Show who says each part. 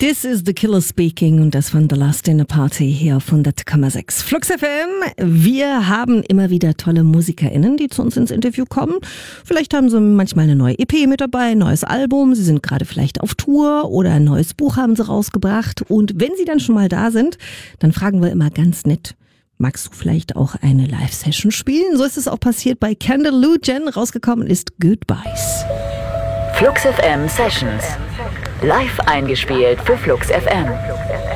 Speaker 1: This is the Killer speaking und das von The Last Dinner Party hier auf 100,6 Flux FM. Wir haben immer wieder tolle MusikerInnen, die zu uns ins Interview kommen. Vielleicht haben sie manchmal eine neue EP mit dabei, ein neues Album, sie sind gerade vielleicht auf Tour oder ein neues Buch haben sie rausgebracht. Und wenn sie dann schon mal da sind, dann fragen wir immer ganz nett: Magst du vielleicht auch eine Live-Session spielen? So ist es auch passiert bei Kendall Lujan. Rausgekommen ist Goodbyes.
Speaker 2: Flux FM Sessions. Live eingespielt für Flux FM.